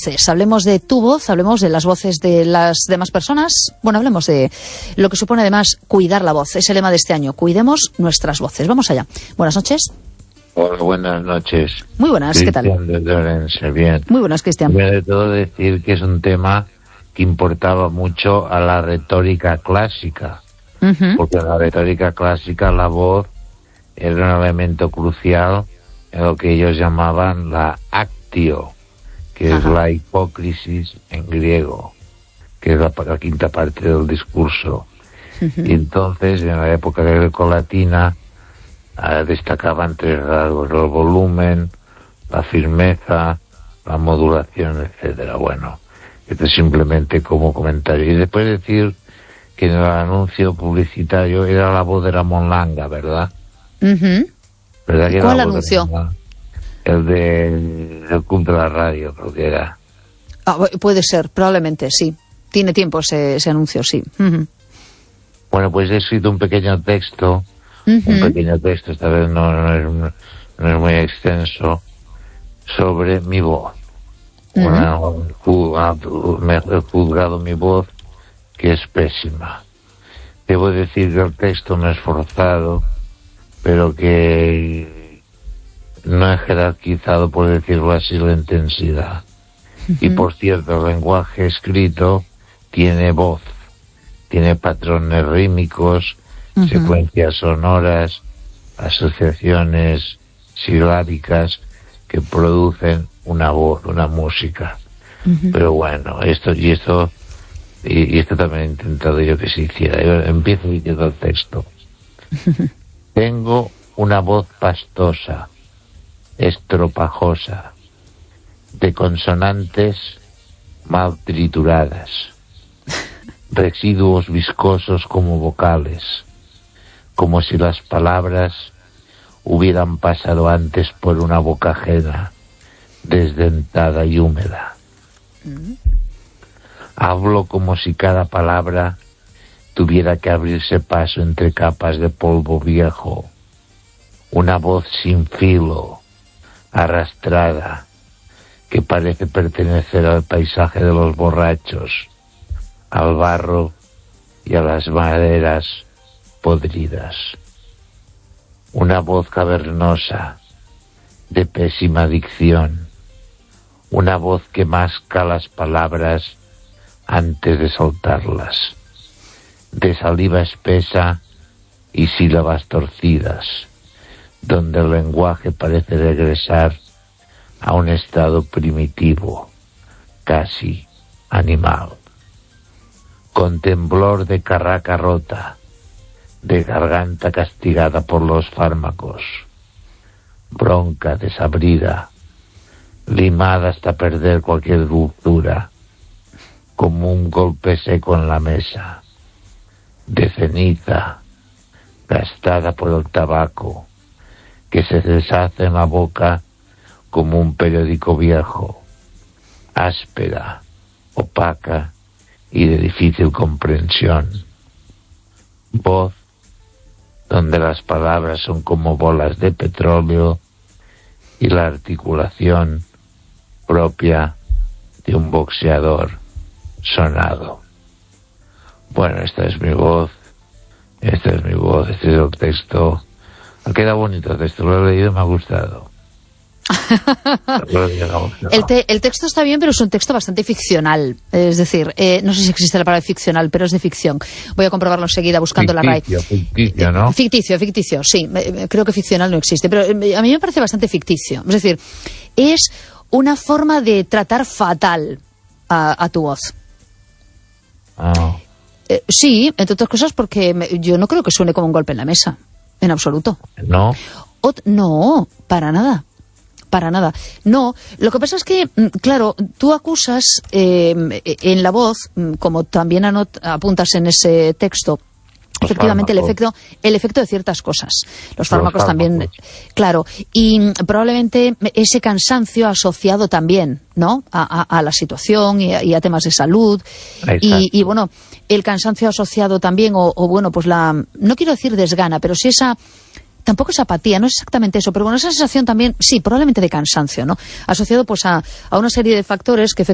voces. Hablemos de tu voz, hablemos de las voces de las demás personas. Bueno, hablemos de lo que supone además cuidar la voz. Es el lema de este año. Cuidemos nuestras voces. Vamos allá. Buenas noches. Hola, buenas noches. Muy buenas, ¿qué tal? Cristian de Orense, bien. Muy buenas, Cristian. Primero de todo decir que es un tema que importaba mucho a la retórica clásica, porque en la retórica clásica la voz era un elemento crucial en lo que ellos llamaban la actio, que es la hipócrisis en griego, que es la quinta parte del discurso. Y entonces, en la época grecolatina, destacaban tres rasgos: el volumen, la firmeza, la modulación, etcétera. Bueno, esto es simplemente como comentario. Y después decir que en el anuncio publicitario era la voz de Ramón Langa, ¿verdad? ¿Verdad que ¿Cuál anuncio? El del Club de la Radio, creo que era. Puede ser, probablemente, sí. Tiene tiempo ese anuncio, sí. Bueno, pues he escrito un pequeño texto, esta vez no es muy extenso, sobre mi voz. He juzgado mi voz, que es pésima. Debo decir que el texto me he esforzado, pero que no he jerarquizado, por decirlo así, la intensidad. Y por cierto, el lenguaje escrito tiene voz, tiene patrones rítmicos, secuencias sonoras, asociaciones silábicas que producen una voz, una música. Pero bueno, esto también he intentado yo que se hiciera. Yo empiezo diciendo el texto. Tengo una voz pastosa, estropajosa, de consonantes mal trituradas, residuos viscosos como vocales, como si las palabras hubieran pasado antes por una boca ajena, desdentada y húmeda. Hablo como si cada palabra tuviera que abrirse paso entre capas de polvo viejo. Una voz sin filo, arrastrada, que parece pertenecer al paisaje de los borrachos, al barro y a las maderas podridas. Una voz cavernosa, de pésima dicción. Una voz que masca las palabras antes de soltarlas, de saliva espesa y sílabas torcidas, donde el lenguaje parece regresar a un estado primitivo, casi animal. Con temblor de carraca rota, de garganta castigada por los fármacos, bronca desabrida, limada hasta perder cualquier dulzura, como un golpe seco en la mesa, de ceniza, gastada por el tabaco, que se deshace en la boca como un periódico viejo, áspera, opaca y de difícil comprensión. Voz donde las palabras son como bolas de petróleo y la articulación propia de un boxeador sonado. Bueno, esta es mi voz, este es el texto. Queda bonito el texto, lo he leído y me ha gustado. El texto está bien, pero es un texto bastante ficcional. Es decir, no sé si existe la palabra ficcional, pero es de ficción. Voy a comprobarlo enseguida buscando la RAE. Ficticio, ¿no? Ficticio, sí. Creo que ficcional no existe, pero a mí me parece bastante ficticio. Es decir, es una forma de tratar fatal a tu voz. Sí, entre otras cosas porque yo no creo que suene como un golpe en la mesa, en absoluto. ¿No? No, para nada. Para nada. No, lo que pasa es que, claro, tú acusas en la voz, como también apuntas en ese texto, efectivamente el efecto de ciertas cosas. Los fármacos también, claro, y probablemente ese cansancio asociado también, ¿no?, a la situación y a temas de salud. Y bueno, el cansancio asociado también, o bueno, pues no quiero decir desgana, pero sí tampoco es apatía, no es exactamente eso, pero bueno, esa sensación también, sí, probablemente de cansancio, ¿no?, asociado pues a una serie de factores que